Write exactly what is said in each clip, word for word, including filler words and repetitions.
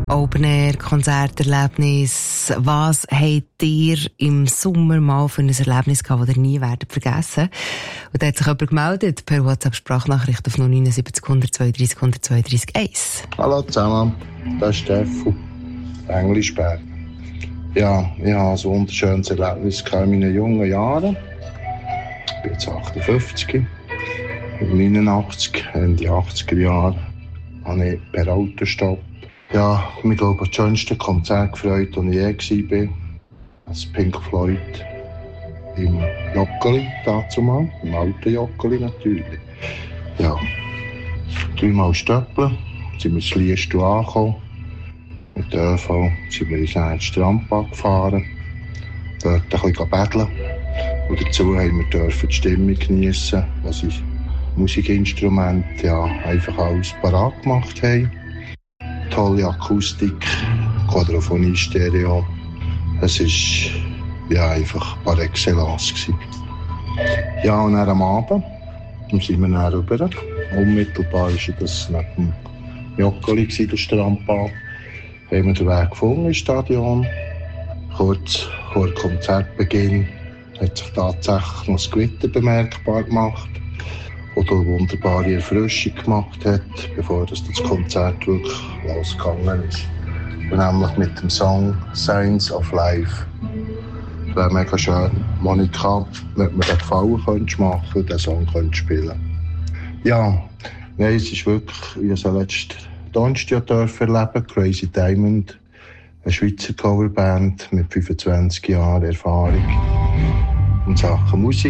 Open-Air-Konzerterlebnis. Was habt ihr im Sommer mal für ein Erlebnis gehabt, das ihr nie werdet vergessen? Und da hat sich jemand gemeldet per WhatsApp-Sprachnachricht auf null neun sieben null null zwei drei null zwei drei eins. Hallo zusammen, das ist Steffu, Englischberg. Ja, ich hatte ein wunderschönes Erlebnis in meinen jungen Jahren. Ich bin jetzt achtundfünfzig. neunundachtzig, Ende achtziger Jahre, habe ich per Autostopp. Ja, ich glaube, das schönste Konzert gefreut, als ich je war. Das Pink Floyd im Joggeli, dazu mal, im alten Joggeli natürlich. Ja, dreimal Stöppeln, sind wir ins Liestal angekommen. Mit der ÖV sind wir ins Strandbad gefahren, dort ein bisschen betteln. Und dazu haben wir dürfen die Stimmung geniessen, was ich Musikinstrumente ja einfach alles parat gemacht haben. Tolle Akustik, Quadrophonie, Stereo. Es war ja, einfach par excellence gewesen. Ja, und dann am Abend sind wir dann rüber. Unmittelbar war das neben dem Joggeli, der Strandbad. Haben wir den Weg gefunden ins Stadion. Kurz vor Konzertbeginn hat sich tatsächlich noch das Gewitter bemerkbar gemacht, das eine wunderbare Erfrischung gemacht hat, bevor das, das Konzert wirklich losgegangen ist. Und nämlich mit dem Song «Signs of Life». Das wäre mega schön. Monika, wenn du mir den Gefallen könntest machen und den Song könntest spielen. Ja, nein, es ist wirklich, wie ich es letzten Donnerstag erleben, Crazy Diamond, eine Schweizer Coverband mit fünfundzwanzig Jahren Erfahrung in Sachen Musik.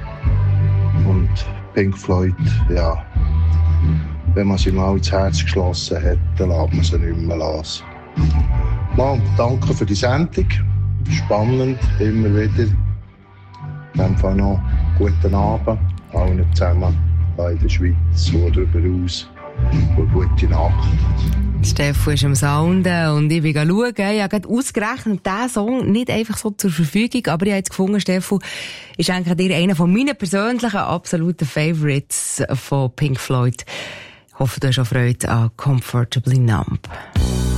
Und Pink Floyd, ja, wenn man sie mal ins Herz geschlossen hat, dann lässt man sie nicht mehr los. Mal, danke für die Sendung. Spannend, immer wieder. In dem Fall noch guten Abend, allen zusammen in der Schweiz und darüber aus. Und gute Nacht. Steffu ist am Sounden und ich bin schauen. Ich habe gerade ausgerechnet diesen Song nicht einfach so zur Verfügung, aber ich habe jetzt gefunden, Steffu, ist eigentlich dir einer von meinen persönlichen absoluten Favorites von Pink Floyd. Ich hoffe, du hast auch Freude an Comfortably Numb.